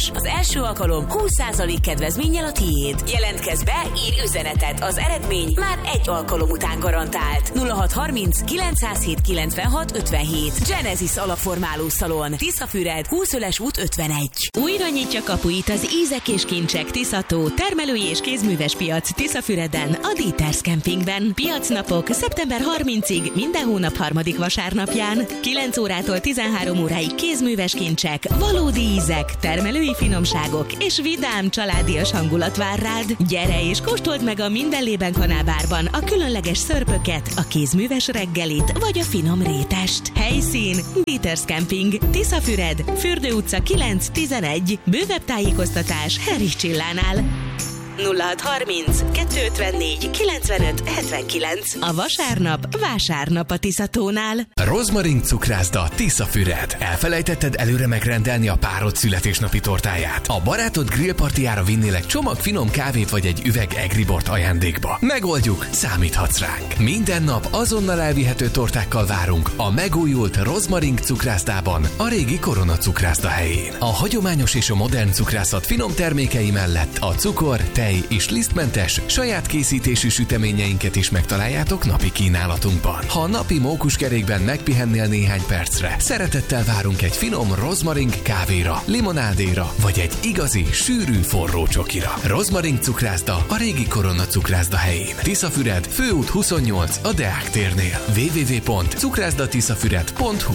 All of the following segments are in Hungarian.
díjas. Az első alkalom 20% kedvezménnyel a tiéd. Jelentkezz be, írj üzenetet, az eredmény már egy alkalom után garantált. 0630 907 96 57. Genesis alapformáló szalon. Tiszafüred, Húszöles út 51. Újra nyitja kapuit az Ízek és Kincsek Tiszató termelői és kézműves piac Tiszafüreden, a Dieters Campingben. Piacnapok szeptember 30-ig minden hónap harmadik vasárnapján. 9 órától 13 óráig kézműves kincsek, valódi ízek, termelői finomságok és vidám családias hangulat vár rád. Gyere és kóstold meg a Minden Lében kanálbárban a különleges szörpöket, a kézműves reggelit vagy a finom rétest. Helyszín Dieters Camping, Tiszafüred, Fürdő utca 9-11. Bővebb tájékoztatás Henry Csillánál. 0630 254 95 79. A vasárnap vásárnap a Tiszatónál. Rozmarin cukrászda, Tiszafüred. Elfelejtetted előre megrendelni a párod születésnapi tortáját? A barátod grillpartiára vinnélek csomag finom kávét vagy egy üveg egribort ajándékba. Megoldjuk, számíthatsz ránk. Minden nap azonnal elvihető tortákkal várunk a megújult Rozmarin cukrászdában, a régi Korona cukrászda helyén. A hagyományos és a modern cukrászat finom termékei mellett a cukor, tej és lisztmentes, saját készítésű süteményeinket is megtaláljátok napi kínálatunkban. Ha a napi mókuskerékben megpihennél néhány percre, szeretettel várunk egy finom rozmaring kávéra, limonádéra, vagy egy igazi, sűrű forró csokira. Rozmaring cukrászda, a régi Korona cukrászda helyén. Tiszafüred, Főút 28, a Deák térnél. www.cukrászdatiszafüred.hu.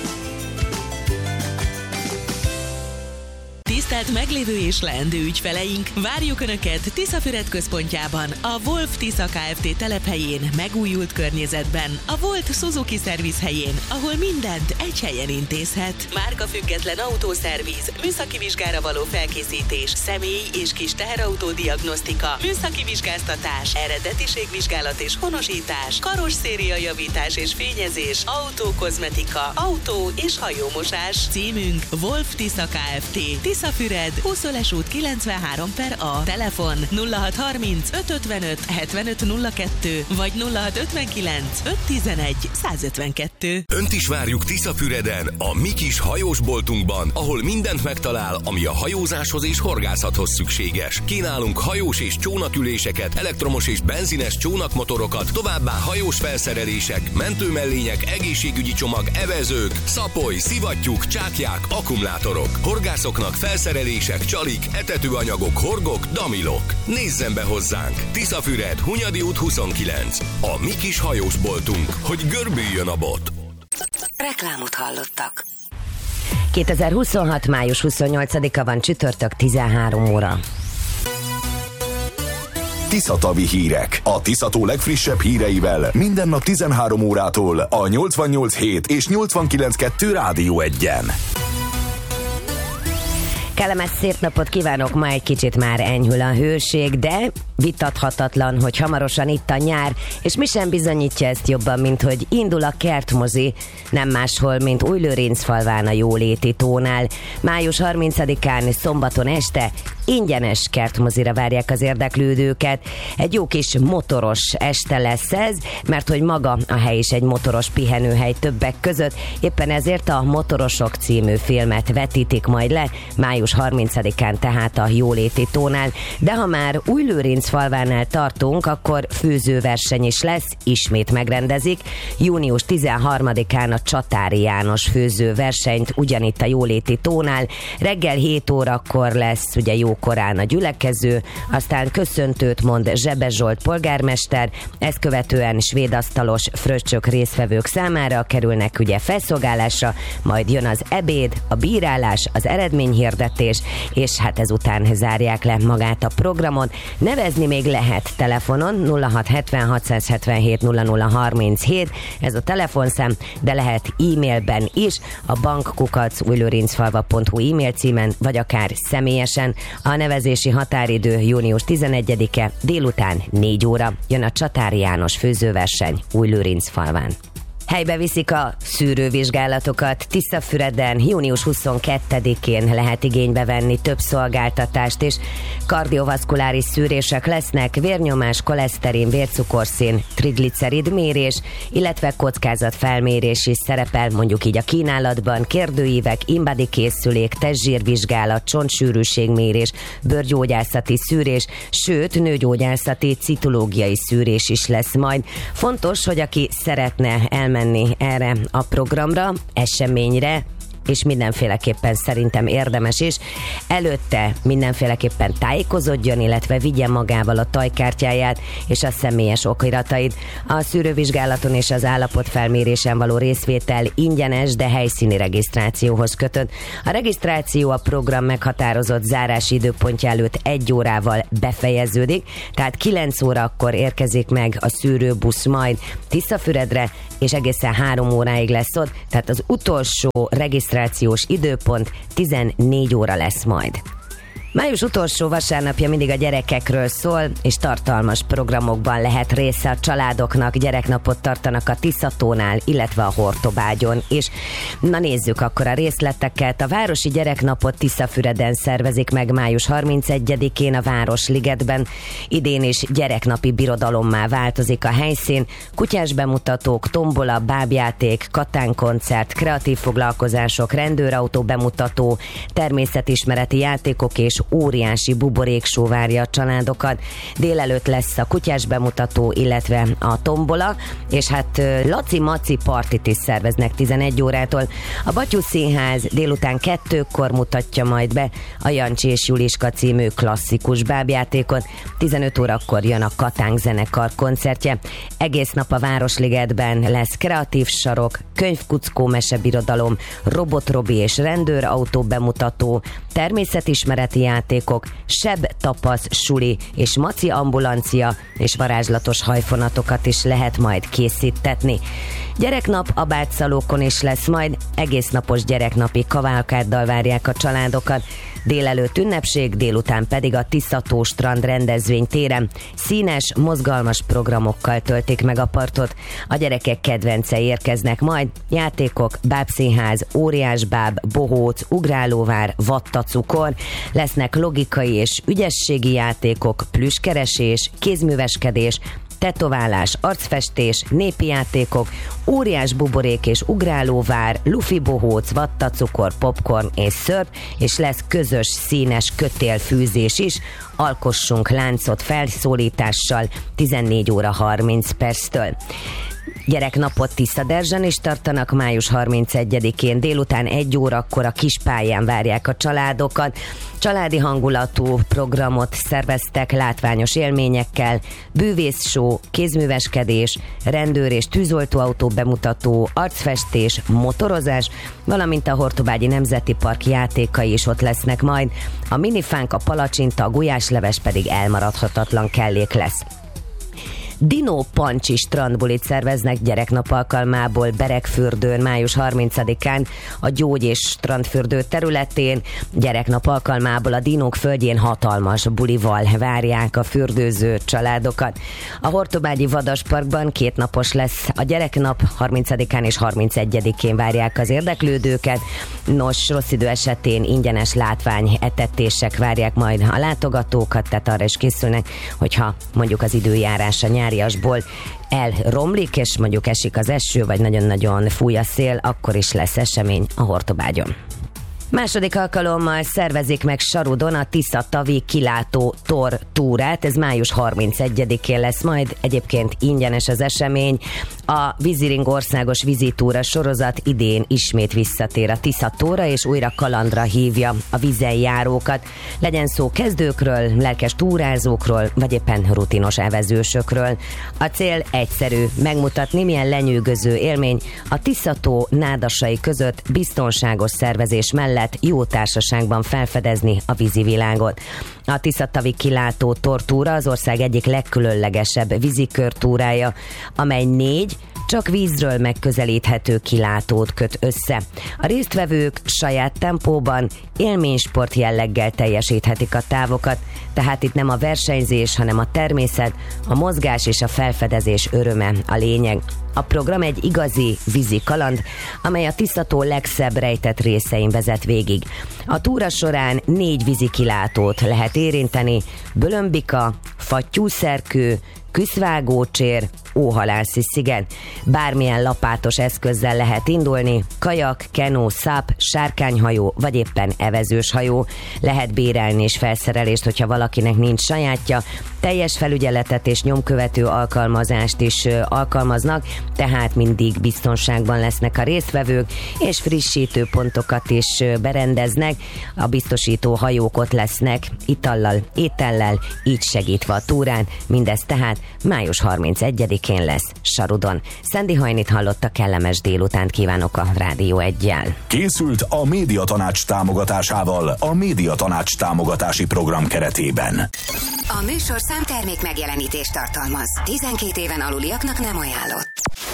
Tisztelt meglévő és leendő ügyfeleink, várjuk Önöket Tiszafüred központjában, a Wolf Tisza Kft. Telephelyén, megújult környezetben, a Volt Suzuki Service helyén, ahol mindent egy helyen intézhet. Márkafüggetlen autószerviz, műszaki vizsgára való felkészítés, személy- és kis teherautó diagnosztika, műszaki vizsgáztatás, eredetiségvizsgálat és honosítás, karosszéria javítás és fényezés, autókozmetika, autó- és hajómosás. Címünk Wolf Tisza Kft. Tiszafüred, Húszöles út 93/A. Telefon 0630 555 7502 vagy 0659 511 152. Önt is várjuk Tiszafüreden, a mi kis hajósboltunkban, ahol mindent megtalál, ami a hajózáshoz és horgászathoz szükséges. Kínálunk hajós és csónaküléseket, elektromos és benzines csónakmotorokat, továbbá hajós felszerelések, mentőmellények, egészségügyi csomag, evezők, szapoly, szivattyúk, csákják, akkumulátorok, horgászoknak felszerelések, csalik, etetőanyagok, horgok, damilok. Nézzen be hozzánk! Tiszafüred, Hunyadi út 29. A mi kis hajósboltunk, hogy görbüljön a bot. Reklámot hallottak. 2026. május 28-a van, csütörtök, 13 óra. Tiszatavi hírek. A Tiszató legfrissebb híreivel minden nap 13 órától a 88.7 és 89.2 Rádió 1-en. Kellemes szép napot kívánok, ma egy kicsit már enyhül a hőség, de vitathatatlan, hogy hamarosan itt a nyár, és mi sem bizonyítja ezt jobban, mint hogy indul a kertmozi, nem máshol, mint Újlőrincfalván a Jóléti tónál. Május 30-án szombaton este ingyenes kertmozira várják az érdeklődőket. Egy jó kis motoros este lesz ez, mert hogy maga a hely is egy motoros pihenőhely többek között, éppen ezért a Motorosok című filmet vetítik majd le május 30-án, tehát a Jóléti tónál. De ha már Újlőrincfalvánál tartunk, akkor főzőverseny is lesz, ismét megrendezik. Június 13-án a Csatári János főzőversenyt ugyanitt a Jóléti tónál. Reggel 7 órakor lesz ugye jókorán a gyülekező, aztán köszöntőt mond Zsebe Zsolt polgármester, ezt követően svédasztalos fröccsök résztvevők számára kerülnek ugye felszolgálásra, majd jön az ebéd, a bírálás, az eredményhirdetés, és hát ezután zárják le magát a programot. Nevezni még lehet telefonon 0670 677 0037, ez a telefonszám, de lehet e-mailben is, a bankkukac@újlőrincfalva.hu e-mail címen, vagy akár személyesen. A nevezési határidő június 11-e délután 4 óra. Jön a Csatári János főzőverseny Újlőrincfalván. Helybe viszik a szűrővizsgálatokat. Tiszafüreden június 22-én lehet igénybe venni több szolgáltatást, és kardiovaszkuláris szűrések lesznek, vérnyomás, koleszterin, vércukorszín, triglicerid mérés, illetve kockázatfelmérés is szerepel, mondjuk így a kínálatban, kérdőívek, InBody készülék, testzsírvizsgálat, csontsűrűségmérés, bőrgyógyászati szűrés, sőt, nőgyógyászati citológiai szűrés is lesz majd. Fontos, hogy aki szeretne elmenni erre a programra, eseményre, és mindenféleképpen szerintem érdemes is, előtte mindenféleképpen tájékozódjon, illetve vigye magával a tajkártyáját és a személyes okiratait. A szűrővizsgálaton és az állapotfelmérésen való részvétel ingyenes, de helyszíni regisztrációhoz kötött. A regisztráció a program meghatározott zárási időpontja előtt 1 órával befejeződik, tehát 9 órakor érkezik meg a szűrőbusz majd Tiszafüredre, és egészen 3 óráig lesz ott, tehát az utolsó regisztrációs időpont 14 óra lesz majd. Május utolsó vasárnapja mindig a gyerekekről szól, és tartalmas programokban lehet része a családoknak. Gyereknapot tartanak a Tiszatónál, illetve a Hortobágyon is. Na nézzük akkor a részleteket. A Városi Gyereknapot Tiszafüreden szervezik meg május 31-én a Városligetben. Idén is gyereknapi birodalommá változik a helyszín. Kutyás bemutatók, tombola, bábjáték, katánkoncert, kreatív foglalkozások, rendőrautó bemutató, természetismereti játékok és óriási buborékshow várja a családokat. Délelőtt lesz a kutyás bemutató, illetve a tombola, és hát laci-maci partit is szerveznek 11 órától. A Batyú Színház délután 2-kor mutatja majd be a Jancsi és Juliska című klasszikus bábjátékot. 15 órakor jön a Katánk zenekar koncertje. Egész nap a Városligetben lesz kreatív sarok, könyvkuckó mesebirodalom, robotrobi és rendőrautó bemutató, természetismereti játékok, seb tapasz suli és maci ambulancia és varázslatos hajfonatokat is lehet majd készítetni. Gyereknap a Bátszalókon is lesz majd, egész napos gyereknapi kavalkáddal várják a családokat. Délelőtt ünnepség, délután pedig a Tiszató strand rendezvénytéren színes, mozgalmas programokkal töltik meg a partot. A gyerekek kedvencei érkeznek majd, játékok, bábszínház, óriásbáb, bohóc, ugrálóvár, vattacukor, lesznek logikai és ügyességi játékok, plüsskeresés, kézműveskedés, tetoválás, arcfestés, népi játékok, óriás buborék és ugrálóvár, lufi bohóc, vattacukor, popcorn és szörp, és lesz közös színes kötélfűzés is. Alkossunk láncot felszólítással 14 óra 30 perctől. Gyereknapot Tiszaderzsen is tartanak május 31-én, délután 1 órakor a Kispályán várják a családokat. Családi hangulatú programot szerveztek látványos élményekkel, bűvészshow, kézműveskedés, rendőr és tűzoltóautó bemutató, arcfestés, motorozás, valamint a Hortobágyi Nemzeti Park játékai is ott lesznek majd. A minifánk, a palacsinta, a gulyásleves pedig elmaradhatatlan kellék lesz. Dino Pancsi strandbulit szerveznek gyereknap alkalmából Beregfürdőn május 30-án a Gyógy és Strandfürdő területén. Gyereknap alkalmából a Dinók földjén hatalmas bulival várják a fürdőző családokat. A Hortobágyi Vadasparkban 2 napos lesz a gyereknap, 30-án és 31-én várják az érdeklődőket. Nos, rossz idő esetén ingyenes látványetetések várják majd a látogatókat, tehát arra is készülnek, hogyha mondjuk az időjárása nyáriasból elromlik, és mondjuk esik az eső, vagy nagyon-nagyon fúj a szél, akkor is lesz esemény a Hortobágyon. Második alkalommal szervezik meg Sarudon a Tisza-tavi kilátó tor túrát, ez május 31-én lesz majd, egyébként ingyenes az esemény. A Víziring országos vízitúra sorozat idén ismét visszatér a Tisza-tóra, és újra kalandra hívja a vízen járókat. Legyen szó kezdőkről, lelkes túrázókról, vagy éppen rutinos evezősökről. A cél egyszerű, megmutatni, milyen lenyűgöző élmény a Tisza-tó nádasai között biztonságos szervezés mellett jó társaságban felfedezni a vízi világot. A Tisza-tavi kilátó tortúra az ország egyik legkülönlegesebb vízikörtúrája, amely 4 csak vízről megközelíthető kilátót köt össze. A résztvevők saját tempóban, élménysport jelleggel teljesíthetik a távokat, tehát itt nem a versenyzés, hanem a természet, a mozgás és a felfedezés öröme a lényeg. A program egy igazi vízi kaland, amely a Tisza-tó legszebb rejtett részein vezet végig. A túra során 4 vízi kilátót lehet érinteni: Bölömbika, Fattyúszerkő, Küszvágócsér, Óhalászi sziget. Bármilyen lapátos eszközzel lehet indulni: kajak, kenó, száp, sárkányhajó vagy éppen evezős hajó. Lehet bérelni és felszerelést, hogyha valakinek nincs sajátja. Teljes felügyeletet és nyomkövető alkalmazást is alkalmaznak, tehát mindig biztonságban lesznek a résztvevők, és frissítő pontokat is berendeznek. A biztosító hajók ott lesznek, itallal, étellel, így segítve a túrán. Mindez tehát május 31-én lesz Sarudon. Szendi Hajnit hallotta, kellemes délutánt kívánok a Rádió 1-jel. Készült a Médiatanács támogatásával a Médiatanács támogatási program keretében. A műsorszám termék megjelenítést tartalmaz. 12 éven aluliaknak nem ajánlott.